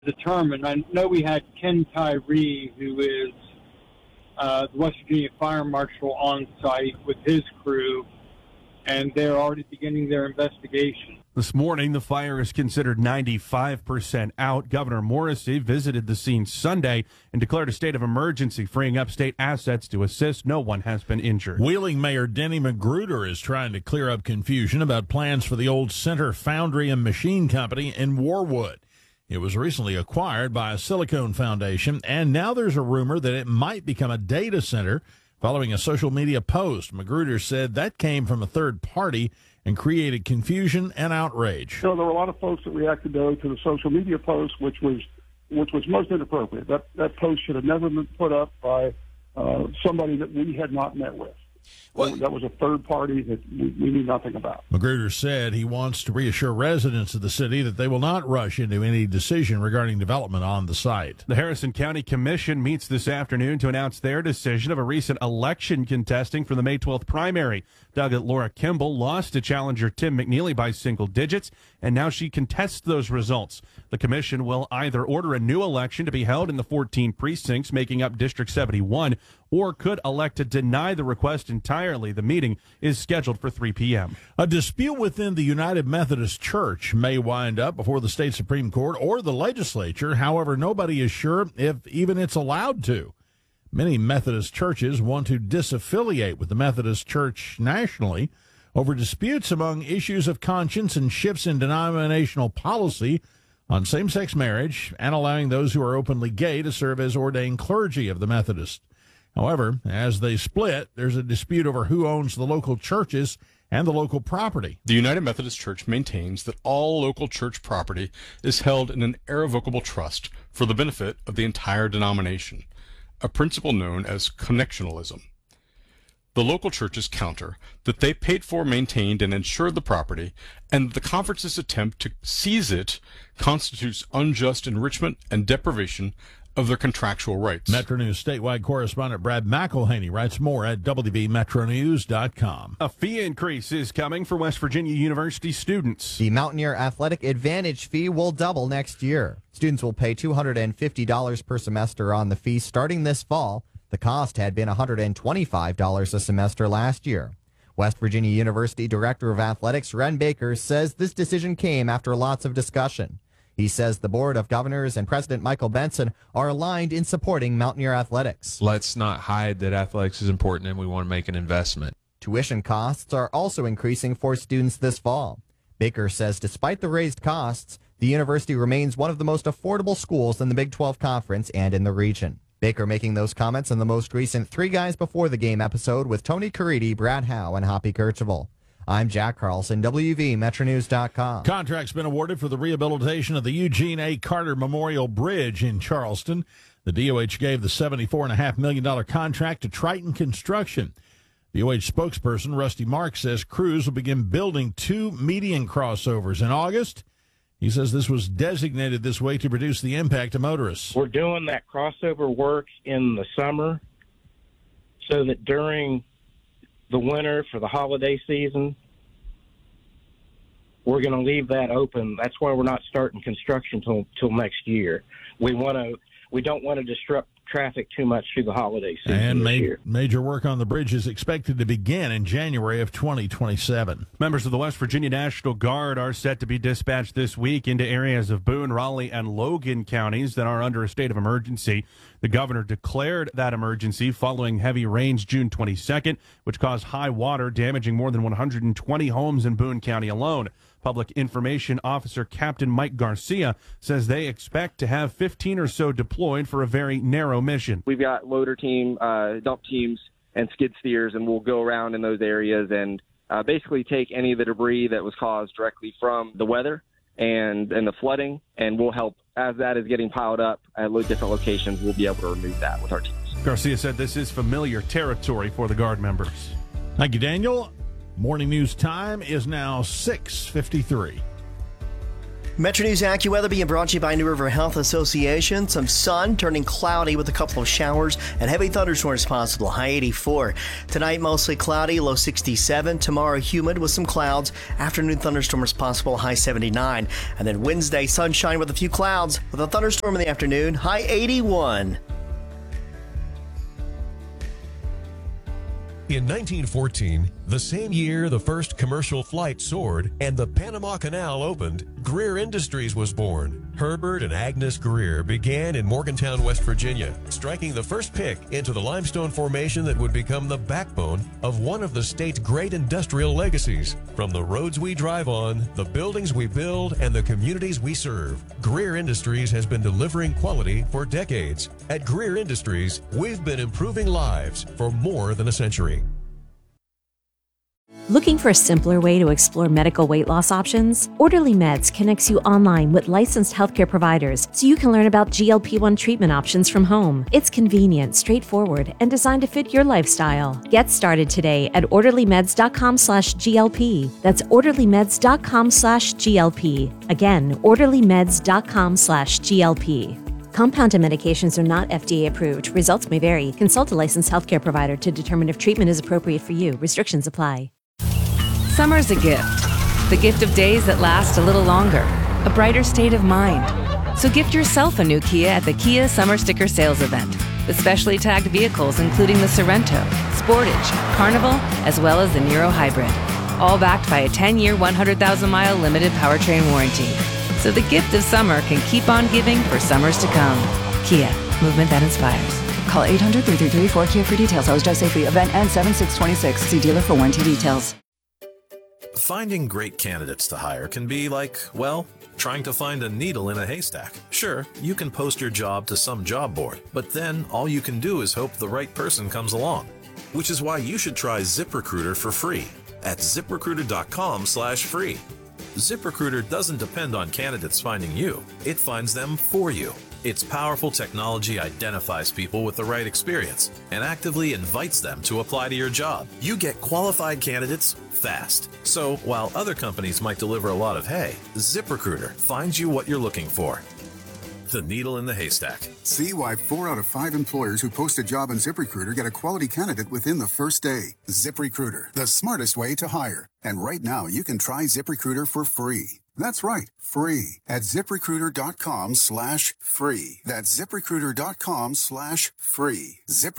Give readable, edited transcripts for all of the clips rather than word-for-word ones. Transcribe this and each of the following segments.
determined. I know we had Ken Tyree, who is the West Virginia Fire Marshal, on site with his crew, and they're already beginning their investigation. This morning, the fire is considered 95% out. Governor Morrisey visited the scene Sunday and declared a state of emergency, freeing up state assets to assist. No one has been injured. Wheeling Mayor Denny Magruder is trying to clear up confusion about plans for the old Center Foundry and Machine Company in Warwood. It was recently acquired by a Silicon Foundation, and now there's a rumor that it might become a data center following a social media post. Magruder said that came from a third party and created confusion and outrage. There were a lot of folks that reacted to the social media post, which was most inappropriate. That post should have never been put up by somebody that we had not met with. Well, that was a third party that we knew nothing about. Magruder said he wants to reassure residents of the city that they will not rush into any decision regarding development on the site. The Harrison County Commission meets this afternoon to announce their decision of a recent election contesting for the May 12th primary. Delegate Laura Kimball lost to challenger Tim McNeely by single digits, and now she contests those results. The commission will either order a new election to be held in the 14 precincts making up District 71, or could elect to deny the request entirely. The meeting is scheduled for 3 p.m. A dispute within the United Methodist Church may wind up before the state Supreme Court or the legislature. However, nobody is sure if even it's allowed to. Many Methodist churches want to disaffiliate with the Methodist Church nationally over disputes among issues of conscience and shifts in denominational policy on same-sex marriage and allowing those who are openly gay to serve as ordained clergy of the Methodist. However, as they split, there's a dispute over who owns the local churches and the local property. The United Methodist Church maintains that all local church property is held in an irrevocable trust for the benefit of the entire denomination, a principle known as connectionalism. The local churches counter that they paid for, maintained, and insured the property, and the conference's attempt to seize it constitutes unjust enrichment and deprivation of their contractual rights. Metro News statewide correspondent Brad McElhaney writes more at WVMetroNews.com. A fee increase is coming for West Virginia University students. The Mountaineer Athletic Advantage fee will double next year. Students will pay $250 per semester on the fee starting this fall. The cost had been $125 a semester last year. West Virginia University Director of Athletics Ren Baker says this decision came after lots of discussion. He says the Board of Governors and President Michael Benson are aligned in supporting Mountaineer athletics. Let's not hide that athletics is important and we want to make an investment. Tuition costs are also increasing for students this fall. Baker says despite the raised costs, the university remains one of the most affordable schools in the Big 12 Conference and in the region. Baker making those comments in the most recent Three Guys Before the Game episode with Tony Caridi, Brad Howe, and Hoppy Kercheval. I'm Jack Carlson, WVMetroNews.com. Contract's been awarded for the rehabilitation of the Eugene A. Carter Memorial Bridge in Charleston. The DOH gave the $74.5 million contract to Triton Construction. DOH spokesperson Rusty Marks says crews will begin building 2 median crossovers in August. He says this was designated this way to reduce the impact to motorists. We're doing that crossover work in the summer so that during the winter for the holiday season, we're going to leave that open. That's why we're not starting construction till next year. We don't want to disrupt traffic too much through the holiday season and this year. Major work on the bridge is expected to begin in January of 2027. Members of the West Virginia National Guard are set to be dispatched this week into areas of Boone, Raleigh, and Logan counties that are under a state of emergency. The governor declared that emergency following heavy rains June 22nd, which caused high water, damaging more than 120 homes in Boone County alone. Public Information Officer Captain Mike Garcia says they expect to have 15 or so deployed for a very narrow mission. We've got loader team, dump teams, and skid steers, and we'll go around in those areas and basically take any of the debris that was caused directly from the weather and the flooding, and we'll help as that is getting piled up at different locations. We'll be able to remove that with our teams. Garcia said this is familiar territory for the Guard members. Thank you, Daniel. Morning news time is now 6:53. Metro News AccuWeather being brought to you by New River Health Association. Some sun turning cloudy with a couple of showers and heavy thunderstorms possible. High 84. Tonight, mostly cloudy, low 67. Tomorrow, humid with some clouds. Afternoon thunderstorms possible, high 79. And then Wednesday, sunshine with a few clouds with a thunderstorm in the afternoon, high 81. In 1914, the same year the first commercial flight soared and the Panama Canal opened, Greer Industries was born. Herbert and Agnes Greer began in Morgantown, West Virginia, striking the first pick into the limestone formation that would become the backbone of one of the state's great industrial legacies. From the roads we drive on, the buildings we build, and the communities we serve, Greer Industries has been delivering quality for decades. At Greer Industries, we've been improving lives for more than a century. Looking for a simpler way to explore medical weight loss options? Orderly Meds connects you online with licensed healthcare providers so you can learn about GLP-1 treatment options from home. It's convenient, straightforward, and designed to fit your lifestyle. Get started today at orderlymeds.com/GLP. That's orderlymeds.com/GLP. Again, orderlymeds.com/GLP. Compounded medications are not FDA approved. Results may vary. Consult a licensed healthcare provider to determine if treatment is appropriate for you. Restrictions apply. Summer's a gift. The gift of days that last a little longer. A brighter state of mind. So gift yourself a new Kia at the Kia Summer Sticker Sales Event. With specially tagged vehicles including the Sorento, Sportage, Carnival, as well as the Niro Hybrid. All backed by a 10-year, 100,000-mile limited powertrain warranty. So the gift of summer can keep on giving for summers to come. Kia, movement that inspires. Call 800-333-4KIA for details. How's drive safely? Event ends 7/6/26. See dealer for warranty details. Finding great candidates to hire can be like, well, trying to find a needle in a haystack. Sure, you can post your job to some job board, but then all you can do is hope the right person comes along. Which is why you should try ZipRecruiter for free at ZipRecruiter.com/free. ZipRecruiter doesn't depend on candidates finding you. It finds them for you. Its powerful technology identifies people with the right experience and actively invites them to apply to your job. You get qualified candidates fast. So while other companies might deliver a lot of hay, ZipRecruiter finds you what you're looking for. The needle in the haystack. See why 4 out of 5 employers who post a job on ZipRecruiter get a quality candidate within the first day. ZipRecruiter, the smartest way to hire. And right now, you can try ZipRecruiter for free. That's right, free at ZipRecruiter.com/free. That's ZipRecruiter.com/free.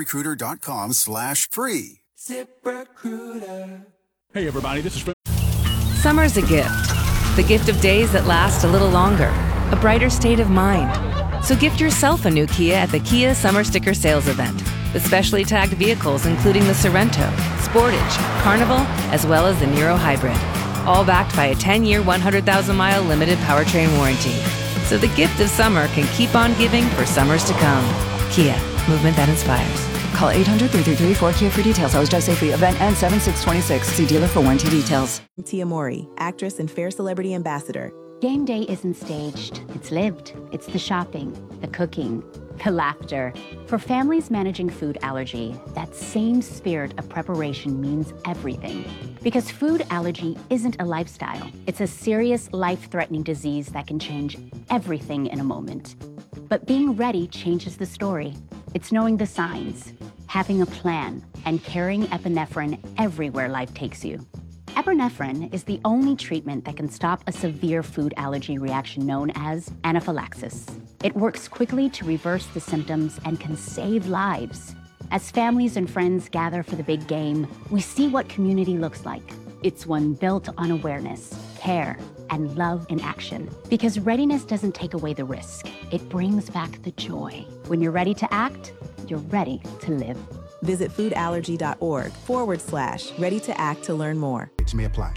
ZipRecruiter.com/free. ZipRecruiter. Hey everybody, this is Summer's a gift. The gift of days that last a little longer. A brighter state of mind. So gift yourself a new Kia at the Kia Summer Sticker Sales Event. With specially tagged vehicles including the Sorento, Sportage, Carnival, as well as the Niro Hybrid. All backed by a 10-year, 100,000-mile limited powertrain warranty. So the gift of summer can keep on giving for summers to come. Kia, movement that inspires. Call 800-333-4KIA for details. How's drive safely? Event ends 7/6/26. See dealer for warranty details. Tia Mowry, actress and Fair Celebrity Ambassador. Game day isn't staged, it's lived. It's the shopping, the cooking, the laughter. For families managing food allergy, that same spirit of preparation means everything. Because food allergy isn't a lifestyle. It's a serious, life-threatening disease that can change everything in a moment. But being ready changes the story. It's knowing the signs, having a plan, and carrying epinephrine everywhere life takes you. Epinephrine is the only treatment that can stop a severe food allergy reaction known as anaphylaxis. It works quickly to reverse the symptoms and can save lives. As families and friends gather for the big game, we see what community looks like. It's one built on awareness, care, and love in action. Because readiness doesn't take away the risk. It brings back the joy. When you're ready to act, you're ready to live. Visit foodallergy.org/ready to act to learn more. It may apply.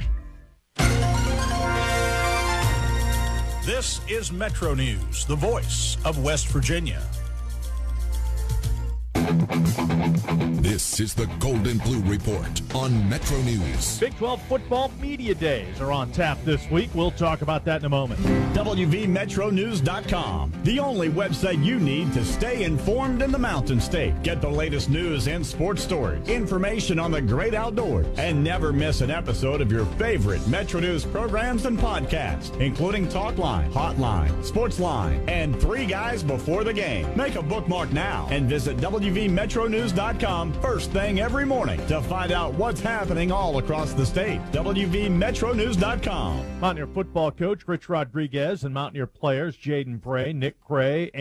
This is Metro News, the voice of West Virginia. This is the Golden Blue Report on Metro News. Big 12 football media days are on tap this week. We'll talk about that in a moment. WVMetroNews.com, the only website you need to stay informed in the Mountain State. Get the latest news and sports stories, information on the great outdoors, and never miss an episode of your favorite Metro News programs and podcasts, including Talkline, Hotline, Sportsline, and Three Guys Before the Game. Make a bookmark now and visit WVMetroNews.com first thing every morning to find out what's happening all across the state. WVMetroNews.com. Mountaineer football coach Rich Rodriguez and Mountaineer players Jaden Bray, Nick Cray,